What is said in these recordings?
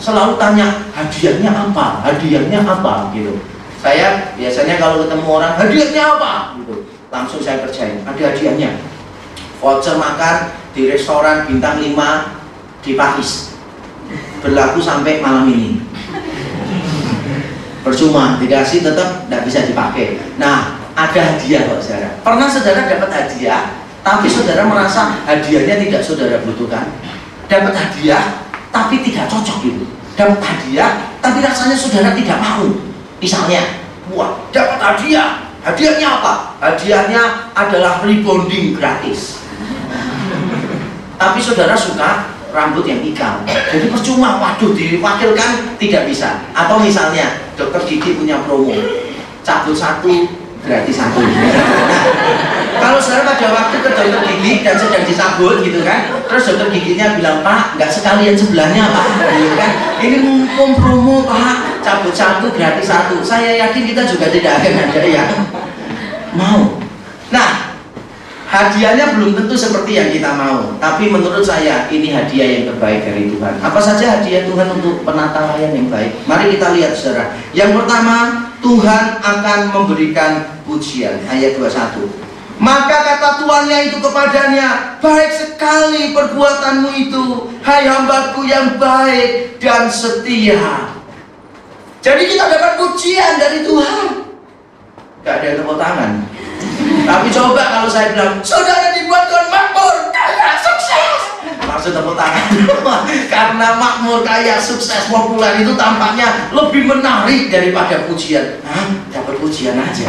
selalu tanya hadiahnya apa gitu. Saya biasanya kalau ketemu orang, hadiahnya apa gitu, langsung saya kerjain, ada hadiahnya. Voucher makan di restoran bintang 5 di Pakis, berlaku sampai malam ini. Percuma, dikasih tetap tidak bisa dipakai. Nah, ada hadiah kok saudara. Pernah saudara dapat hadiah, tapi saudara merasa hadiahnya tidak saudara butuhkan? Dapat hadiah, tapi tidak cocok gitu. Dapat hadiah, tapi rasanya saudara tidak mau. Misalnya, wah, dapat hadiah. Hadiahnya apa? Hadiahnya adalah rebonding gratis. Tapi saudara suka rambut yang ikal, jadi percuma, waduh, diwakilkan tidak bisa. Atau misalnya dokter gigi punya promo, cabut 1 gratis 1. Kalau saudara pada waktu ke dokter gigi dan sedang dicabut gitu kan, terus dokter giginya bilang, Pak, nggak sekalian sebelahnya Pak, gitu kan, ini mumpung promo Pak, cabut 1 gratis 1. Saya yakin kita juga tidak akan ada yang mau. Nah, hadiahnya belum tentu seperti yang kita mau, tapi menurut saya ini hadiah yang terbaik dari Tuhan. Apa saja hadiah Tuhan untuk penata layan yang baik? Mari kita lihat saudara. Yang pertama, Tuhan akan memberikan pujian. Ayat 21. Maka kata tuannya itu kepadanya, baik sekali perbuatanmu itu, hai hambaku yang baik dan setia. Jadi kita dapat pujian dari Tuhan. Gak ada tepuk tangan. Tapi coba kalau saya bilang, saudara dibuat Tuhan makmur, kaya, sukses, langsung tepuk tangan. Karena makmur, kaya, sukses, populer itu tampaknya lebih menarik daripada pujian. Hah? Dapat pujian aja.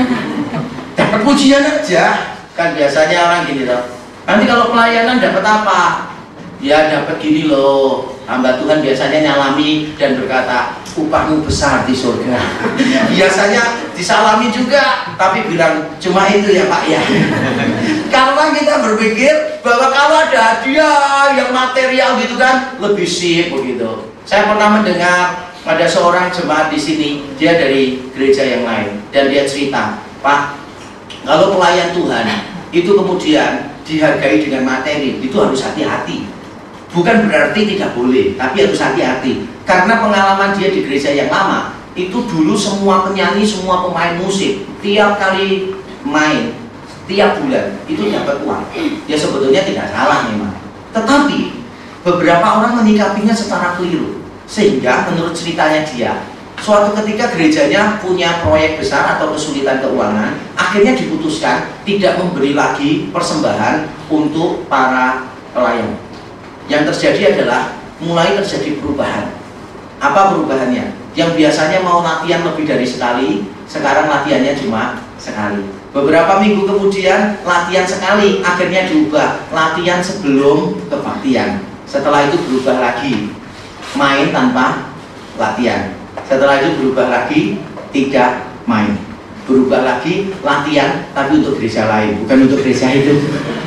Dapat pujian aja. Kan biasanya orang gini loh. Nanti kalau pelayanan dapat apa? Ya dapat gini loh. Hamba Tuhan biasanya nyalami dan berkata, upahmu besar di surga. Biasanya disalami juga, tapi bilang cuma itu ya Pak ya. Karena kita berpikir bahwa kalau ada hadiah yang material gitu kan lebih sip begitu. Saya pernah mendengar ada seorang jemaat di sini, dia dari gereja yang lain, dan dia cerita, Pak, kalau pelayan Tuhan itu kemudian dihargai dengan materi, itu harus hati-hati. Bukan berarti tidak boleh, tapi harus hati-hati. Karena pengalaman dia di gereja yang lama, itu dulu semua penyanyi, semua pemain musik, tiap kali main, tiap bulan, itu dapat uang. Ya sebetulnya tidak salah memang. Tetapi, beberapa orang menyikapinya secara keliru. Sehingga menurut ceritanya dia, suatu ketika gerejanya punya proyek besar atau kesulitan keuangan, akhirnya diputuskan tidak memberi lagi persembahan untuk para pelayan. Yang terjadi adalah mulai terjadi perubahan. Apa perubahannya? Yang biasanya mau latihan lebih dari sekali, sekarang latihannya cuma sekali. Beberapa minggu kemudian latihan sekali, akhirnya diubah latihan sebelum kebaktian. Setelah itu berubah lagi, main tanpa latihan. Setelah itu berubah lagi, tidak main. Berubah lagi, latihan tapi untuk gereja lain, bukan untuk gereja itu.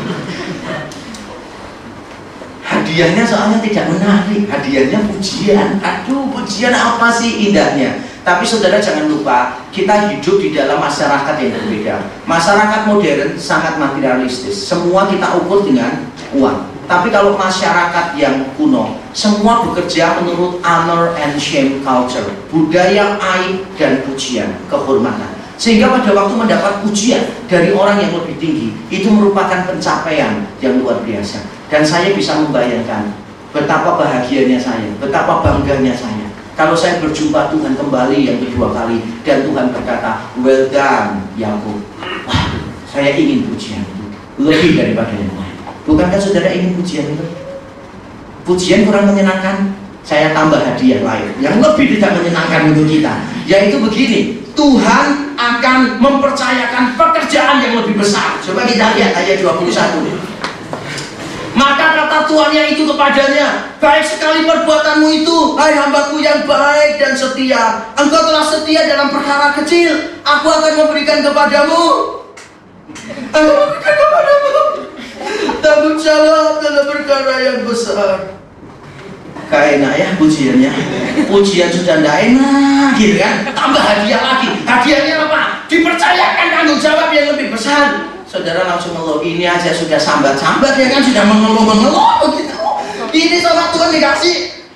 Hadiahnya soalnya tidak menarik, hadiahnya pujian. Aduh, pujian apa sih indahnya? Tapi saudara jangan lupa, kita hidup di dalam masyarakat yang berbeda. Masyarakat modern sangat materialistis, semua kita ukur dengan uang. Tapi kalau masyarakat yang kuno, semua bekerja menurut honor and shame culture, budaya aib dan pujian, kehormatan. Sehingga pada waktu mendapat pujian dari orang yang lebih tinggi, itu merupakan pencapaian yang luar biasa. Dan saya bisa membayangkan betapa bahagianya saya, betapa bangganya saya kalau saya berjumpa Tuhan kembali yang kedua kali dan Tuhan berkata, well done Yakub. Wah, saya ingin pujian itu lebih daripada yang lain. Bukankah saudara ingin pujian itu? Pujian kurang menyenangkan, saya tambah hadiah lain yang lebih tidak menyenangkan untuk kita, yaitu begini, Tuhan akan mempercayakan pekerjaan yang lebih besar. Coba kita lihat ayat 21. Maka kata tuannya itu kepadanya, baik sekali perbuatanmu itu, hai hambaku yang baik dan setia. Engkau telah setia dalam perkara kecil, aku akan memberikan kepadamu. Aku memberikan kepadamu tanggung jawab dalam perkara yang besar. Gak enak ya pujiannya. Pujian sudah tidak enak gitu kan, tambah hadiah lagi. Hadiahnya apa? Dipercayakan tanggung jawab yang lebih besar. Saudara langsung ngeluh, ini aja sudah sambat-sambat ya kan, sudah mengeluh-mengeluh begitu. Ini sama Tuhan dikasih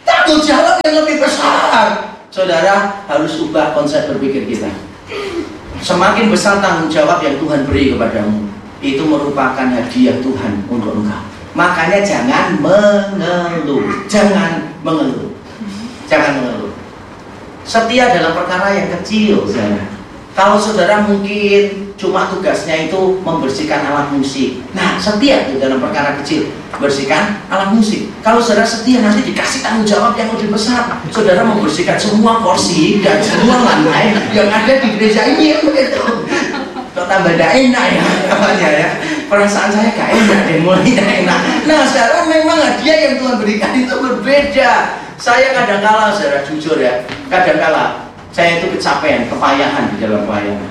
tanggung jawab yang lebih besar. Saudara harus ubah konsep berpikir kita. Semakin besar tanggung jawab yang Tuhan beri kepadamu, itu merupakan hadiah Tuhan untuk engkau. Makanya jangan mengeluh, jangan mengeluh, jangan mengeluh. Setia dalam perkara yang kecil, saudara. Kalau saudara mungkin cuma tugasnya itu membersihkan alat musik, nah setia itu dalam perkara kecil, bersihkan alat musik. Kalau saudara setia, nanti dikasih tanggung jawab yang lebih besar. Saudara membersihkan semua kursi dan semua lantai yang ada di gereja ini, begitu. Kok tambah tidak enak ya namanya ya. Perasaan saya gak enak deh, mulai tidak enak. Nah sekarang memang hadiah yang Tuhan berikan itu berbeda. Saya kadang-kala, saudara jujur ya, kadang-kala saya itu kecapean, kepayahan di dalam pelayanan.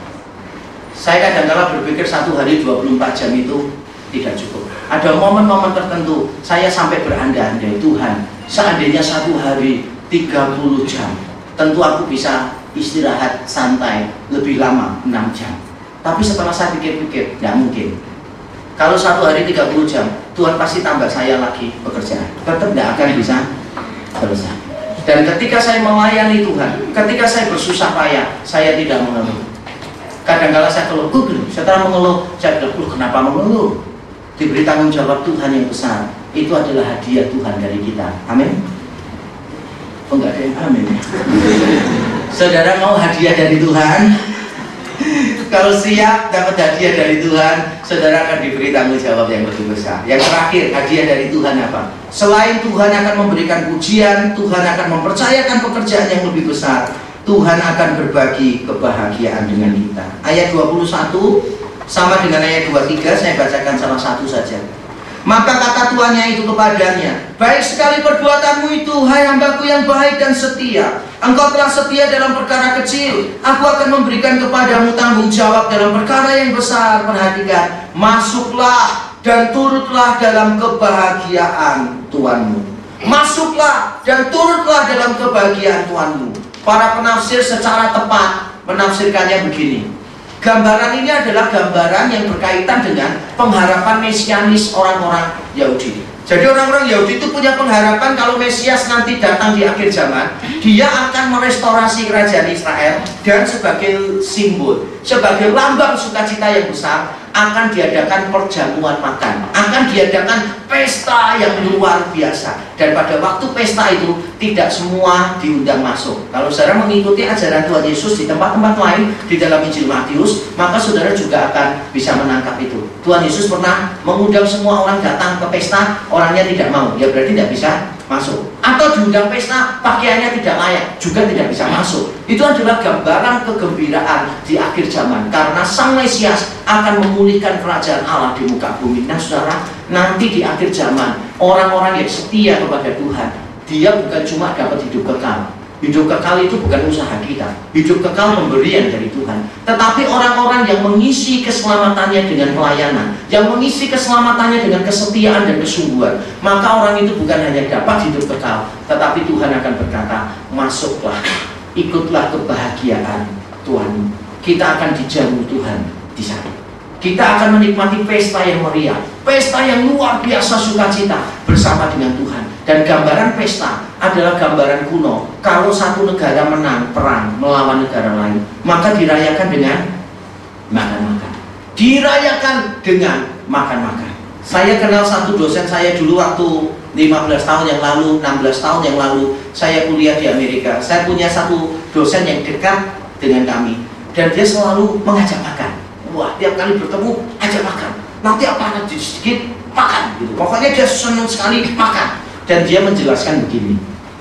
Saya kadang-kala berpikir satu hari 24 jam itu tidak cukup. Ada momen-momen tertentu saya sampai berandai-andai, Tuhan, seandainya satu hari 30 jam, tentu aku bisa istirahat santai lebih lama 6 jam. Tapi setelah saya pikir-pikir, tidak mungkin. Kalau satu hari 30 jam, Tuhan pasti tambah saya lagi pekerjaan. Tetap tidak akan bisa selesai. Dan ketika saya melayani Tuhan, ketika saya bersusah payah, saya tidak mengeluh. Kadang-kadang saya keluh, setelah mengeluh, saya bilang, kenapa mengeluh? Diberi tanggung jawab Tuhan yang besar. Itu adalah hadiah Tuhan dari kita. Amin. Oh enggak ada yang amin ya? Saudara mau hadiah dari Tuhan? Kalau siap dapat hadiah dari Tuhan, saudara akan diberi tanggung jawab yang lebih besar. Yang terakhir, hadiah dari Tuhan apa? Selain Tuhan akan memberikan pujian, Tuhan akan mempercayakan pekerjaan yang lebih besar. Tuhan akan berbagi kebahagiaan dengan kita. Ayat 21 sama dengan ayat 23, saya bacakan salah satu saja. Maka kata tuannya itu kepadanya, baik sekali perbuatanmu itu, hai hambaku yang baik dan setia. Engkau telah setia dalam perkara kecil, aku akan memberikan kepadamu tanggung jawab dalam perkara yang besar. Perhatikan, masuklah dan turutlah dalam kebahagiaan Tuanmu. Masuklah dan turutlah dalam kebahagiaan Tuanmu. Para penafsir secara tepat menafsirkannya begini. Gambaran ini adalah gambaran yang berkaitan dengan pengharapan mesianis orang-orang Yahudi. Jadi orang-orang Yahudi itu punya pengharapan kalau Mesias nanti datang di akhir zaman, dia akan merestorasi kerajaan Israel, dan sebagai simbol, sebagai lambang sukacita yang besar, akan diadakan perjamuan makan, akan diadakan pesta yang luar biasa. Dan pada waktu pesta itu tidak semua diundang masuk. Kalau saudara mengikuti ajaran Tuhan Yesus di tempat-tempat lain di dalam Injil Matius, maka saudara juga akan bisa menangkap itu. Tuhan Yesus pernah mengundang semua orang datang ke pesta, orangnya tidak mau, ya berarti tidak bisa masuk. Atau diundang pesta, pakaiannya tidak layak, juga tidak bisa masuk. Itu adalah gambaran kegembiraan di akhir zaman, karena Sang Mesias akan memulihkan kerajaan Allah di muka bumi. Nah saudara, nanti di akhir zaman, orang-orang yang setia kepada Tuhan, dia bukan cuma dapat hidup kekal. Hidup kekal itu bukan usaha kita. Hidup kekal pemberian dari Tuhan. Tetapi orang-orang yang mengisi keselamatannya dengan pelayanan, yang mengisi keselamatannya dengan kesetiaan dan kesungguhan, maka orang itu bukan hanya dapat hidup kekal, tetapi Tuhan akan berkata, masuklah, ikutlah kebahagiaan Tuhan. Kita akan dijamu Tuhan di sana. Kita akan menikmati pesta yang meriah, pesta yang luar biasa sukacita bersama dengan Tuhan. Dan gambaran pesta adalah gambaran kuno. Kalau satu negara menang perang melawan negara lain, maka dirayakan dengan makan-makan. Dirayakan dengan makan-makan. Saya kenal satu dosen saya dulu waktu 15 tahun yang lalu, 16 tahun yang lalu, saya kuliah di Amerika. Saya punya satu dosen yang dekat dengan kami, dan dia selalu mengajak makan. Wah, tiap kali bertemu ajak makan. Nanti apa nanti sedikit makan gitu. Pokoknya dia senang sekali makan. Dan dia menjelaskan begini.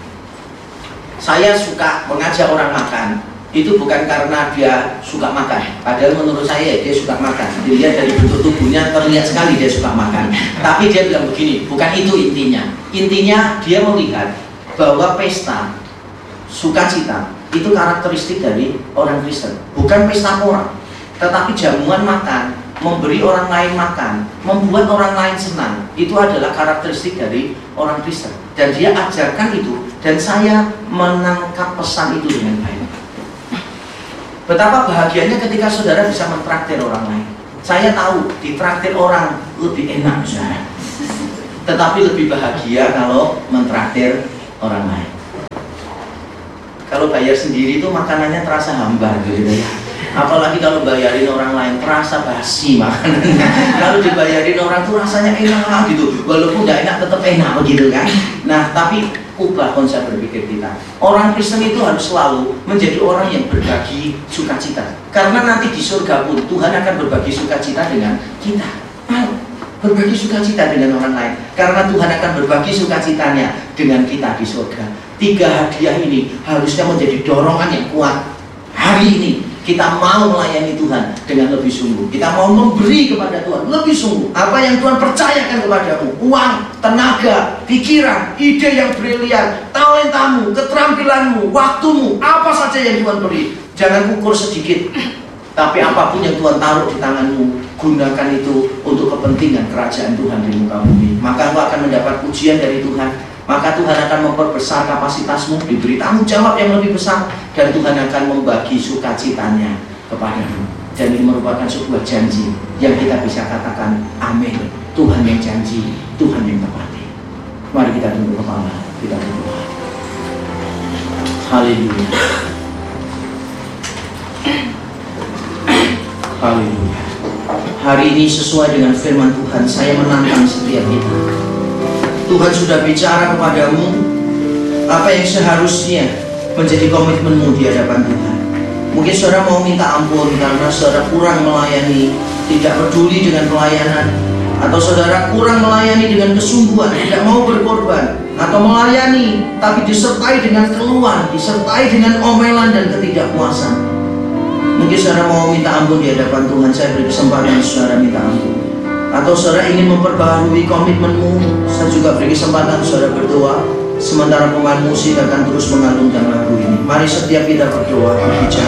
Saya suka mengajak orang makan, itu bukan karena dia suka makan. Padahal menurut saya dia suka makan. Dilihat dari bentuk tubuhnya terlihat sekali dia suka makan. Tapi dia bilang begini, bukan itu intinya. Intinya dia melihat bahwa pesta sukacita itu karakteristik dari orang Kristen. Bukan pesta pora, tetapi jamuan makan, memberi orang lain makan, membuat orang lain senang, itu adalah karakteristik dari orang Kristen. Dan dia ajarkan itu, dan saya menangkap pesan itu dengan baik. Betapa bahagianya ketika saudara bisa mentraktir orang lain. Saya tahu ditraktir orang lebih enak, saudara. Tetapi lebih bahagia kalau mentraktir orang lain. Kalau bayar sendiri itu makanannya terasa hambar gitu ya. Apalagi kalau bayarin orang lain terasa basi makanannya. Kalau dibayarin orang tuh rasanya enak gitu, walaupun nggak enak tetap enak begitu kan. Nah, tapi ubah konsep berpikir kita. Orang Kristen itu harus selalu menjadi orang yang berbagi sukacita. Karena nanti di surga pun Tuhan akan berbagi sukacita dengan kita. Berbagi sukacita dengan orang lain. Karena Tuhan akan berbagi sukacitanya dengan kita di surga. 3 hadiah ini harusnya menjadi dorongan yang kuat. Hari ini kita mau melayani Tuhan dengan lebih sungguh. Kita mau memberi kepada Tuhan lebih sungguh. Apa yang Tuhan percayakan kepadamu, uang, tenaga, pikiran, ide yang brilian, talentamu, keterampilanmu, waktumu, apa saja yang Tuhan beri. Jangan ukur sedikit, tapi apapun yang Tuhan taruh di tanganmu, gunakan itu untuk kepentingan kerajaan Tuhan di muka bumi. Maka engkau akan mendapat pujian dari Tuhan. Maka Tuhan akan memperbesar kapasitasmu, diberi tanggung jawab yang lebih besar, dan Tuhan akan membagi sukacitanya kepadamu. Dan ini merupakan sebuah janji yang kita bisa katakan amin. Tuhan yang janji, Tuhan yang tepati. Mari kita tunduk kepala, kita berdoa. Haleluya. Haleluya. Hari ini sesuai dengan firman Tuhan, saya menantang setiap kita. Tuhan sudah bicara kepadamu apa yang seharusnya menjadi komitmenmu di hadapan Tuhan. Mungkin saudara mau minta ampun karena saudara kurang melayani, tidak peduli dengan pelayanan, atau saudara kurang melayani dengan kesungguhan, tidak mau berkorban, atau melayani tapi disertai dengan keluhan, disertai dengan omelan dan ketidakpuasan. Mungkin saudara mau minta ampun di hadapan Tuhan, saya beri kesempatan saudara minta ampun. Atau saudara ingin memperbaharui komitmenmu, saya juga beri kesempatan saudara berdoa. Sementara pemain musik akan terus mengalunkan lagu ini. Mari setiap kita berdoa.